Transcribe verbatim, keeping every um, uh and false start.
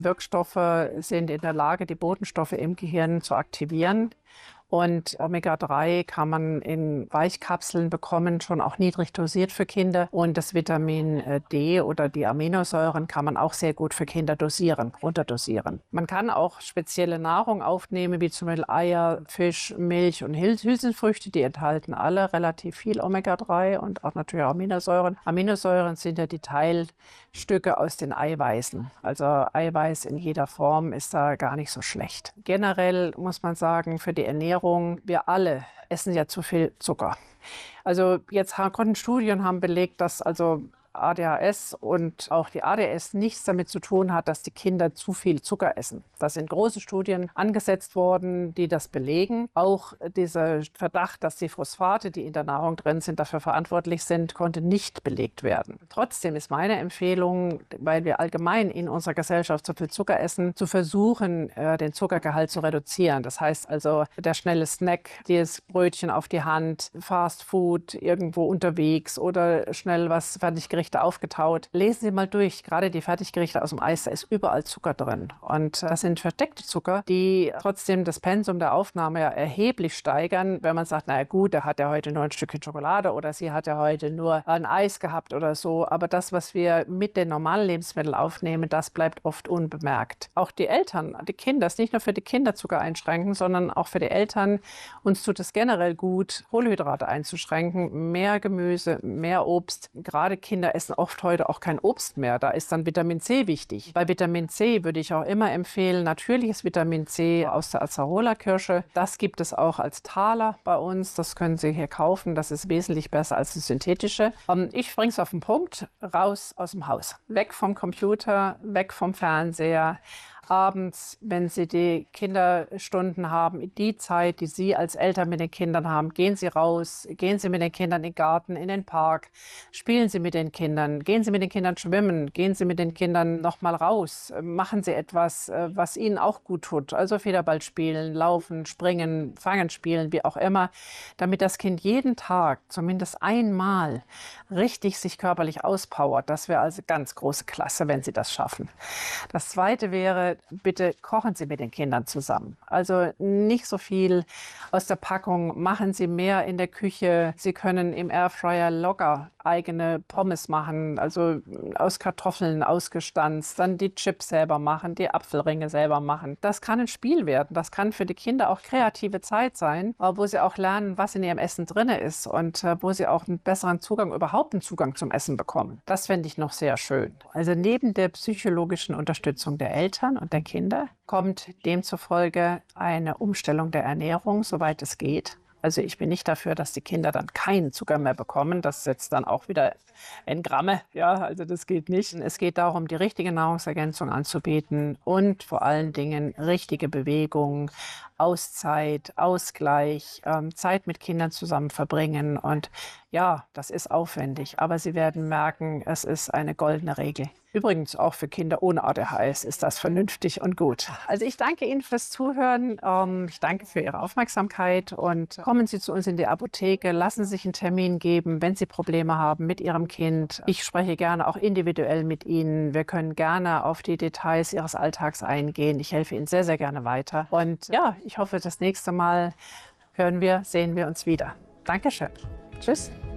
Wirkstoffe sind in der Lage, die Botenstoffe im Gehirn zu aktivieren. Und Omega drei kann man in Weichkapseln bekommen, schon auch niedrig dosiert für Kinder. Und das Vitamin D oder die Aminosäuren kann man auch sehr gut für Kinder dosieren, runterdosieren. Man kann auch spezielle Nahrung aufnehmen, wie zum Beispiel Eier, Fisch, Milch und Hülsenfrüchte. Die enthalten alle relativ viel Omega drei und auch natürlich Aminosäuren. Aminosäuren sind ja die Teilstücke aus den Eiweißen. Also Eiweiß in jeder Form ist da gar nicht so schlecht. Generell muss man sagen, für die Ernährung, wir alle essen ja zu viel Zucker. Also jetzt konnten Studien haben belegt, dass also A D H S und auch die A D S nichts damit zu tun hat, dass die Kinder zu viel Zucker essen. Da sind große Studien angesetzt worden, die das belegen. Auch dieser Verdacht, dass die Phosphate, die in der Nahrung drin sind, dafür verantwortlich sind, konnte nicht belegt werden. Trotzdem ist meine Empfehlung, weil wir allgemein in unserer Gesellschaft so viel Zucker essen, zu versuchen, den Zuckergehalt zu reduzieren. Das heißt also, der schnelle Snack, das Brötchen auf die Hand, Fast Food irgendwo unterwegs oder schnell was Fertiggerichte aufgetaut. Lesen Sie mal durch, gerade die Fertiggerichte aus dem Eis, da ist überall Zucker drin. Und das sind versteckte Zucker, die trotzdem das Pensum der Aufnahme ja erheblich steigern, wenn man sagt, naja gut, der hat ja heute nur ein Stückchen Schokolade oder sie hat ja heute nur ein Eis gehabt oder so. Aber das, was wir mit den normalen Lebensmitteln aufnehmen, das bleibt oft unbemerkt. Auch die Eltern, die Kinder, es ist nicht nur für die Kinder Zucker einschränken, sondern auch für die Eltern. Uns tut es generell gut, Kohlenhydrate einzuschränken, mehr Gemüse, mehr Obst. Gerade Kinder essen oft heute auch kein Obst mehr. Da ist dann Vitamin C wichtig. Bei Vitamin C würde ich auch immer empfehlen, natürliches Vitamin C aus der Acerola-Kirsche. Das gibt es auch als Taler bei uns. Das können Sie hier kaufen. Das ist wesentlich besser als das synthetische. Ich bringe es auf den Punkt. Raus aus dem Haus. Weg vom Computer, weg vom Fernseher. Abends, wenn Sie die Kinderstunden haben, die Zeit, die Sie als Eltern mit den Kindern haben, gehen Sie raus, gehen Sie mit den Kindern in den Garten, in den Park, spielen Sie mit den Kindern, gehen Sie mit den Kindern schwimmen, gehen Sie mit den Kindern noch mal raus, machen Sie etwas, was Ihnen auch gut tut, also Federball spielen, laufen, springen, fangen spielen, wie auch immer, damit das Kind jeden Tag zumindest einmal richtig sich körperlich auspowert. Das wäre also ganz große Klasse, wenn Sie das schaffen. Das Zweite wäre, bitte kochen Sie mit den Kindern zusammen. Also nicht so viel aus der Packung, machen Sie mehr in der Küche. Sie können im Airfryer locker eigene Pommes machen, also aus Kartoffeln ausgestanzt, dann die Chips selber machen, die Apfelringe selber machen. Das kann ein Spiel werden. Das kann für die Kinder auch kreative Zeit sein, wo sie auch lernen, was in ihrem Essen drin ist und wo sie auch einen besseren Zugang, überhaupt einen Zugang zum Essen bekommen. Das fände ich noch sehr schön. Also neben der psychologischen Unterstützung der Eltern und der Kinder kommt demzufolge eine Umstellung der Ernährung, soweit es geht. Also ich bin nicht dafür, dass die Kinder dann keinen Zucker mehr bekommen. Das setzt dann auch wieder in Gramme. Ja, also das geht nicht. Es geht darum, die richtige Nahrungsergänzung anzubieten und vor allen Dingen richtige Bewegung, Auszeit, Ausgleich, ähm, Zeit mit Kindern zusammen verbringen. Und ja, das ist aufwendig, aber Sie werden merken, es ist eine goldene Regel. Übrigens auch für Kinder ohne A D H S ist das vernünftig und gut. Also ich danke Ihnen fürs Zuhören. Ähm, ich danke für Ihre Aufmerksamkeit und kommen Sie zu uns in die Apotheke. Lassen Sie sich einen Termin geben, wenn Sie Probleme haben mit Ihrem Kind. Ich spreche gerne auch individuell mit Ihnen. Wir können gerne auf die Details Ihres Alltags eingehen. Ich helfe Ihnen sehr, sehr gerne weiter. Und ja, ich hoffe, das nächste Mal hören wir, sehen wir uns wieder. Dankeschön. Tschüss.